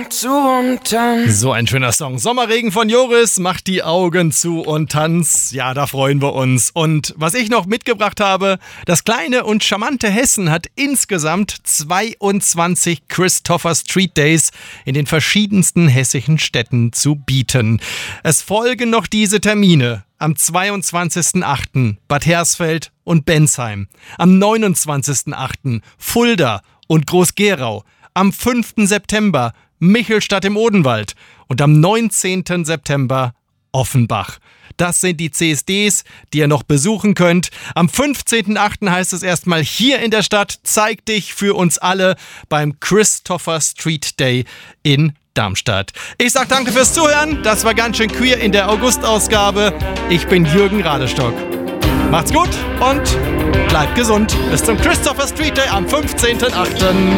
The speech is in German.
Augen zu und tanz. So ein schöner Song. Sommerregen von Joris, macht die Augen zu und tanz. Ja, da freuen wir uns. Und was ich noch mitgebracht habe, das kleine und charmante Hessen hat insgesamt 22 Christopher Street Days in den verschiedensten hessischen Städten zu bieten. Es folgen noch diese Termine. Am 22.08. Bad Hersfeld und Bensheim. Am 29.08. Fulda und Groß-Gerau. Am 5. September Michelstadt im Odenwald und am 19. September Offenbach. Das sind die CSDs, die ihr noch besuchen könnt. Am 15.08. heißt es erstmal hier in der Stadt, zeig dich für uns alle beim Christopher Street Day in Darmstadt. Ich sag danke fürs Zuhören. Das war ganz schön queer in der August-Ausgabe. Ich bin Jürgen Radestock. Macht's gut und bleibt gesund. Bis zum Christopher Street Day am 15.08.